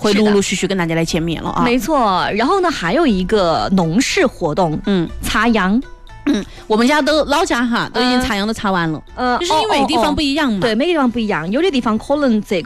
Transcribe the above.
会陆陆续续跟大家来见面了啊。 没错，然后呢，还有一个农事活动，插秧。 我们家老家哈都已经插秧都插完了，就是因为地方不一样嘛。 对，每个地方不一样，有的地方可能这